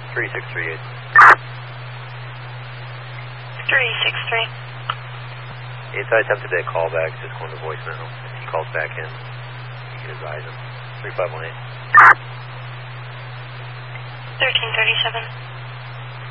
3638. 363. I attempted a call back, just going to voicemail. If he calls back in, you can advise him. 3518. 1337.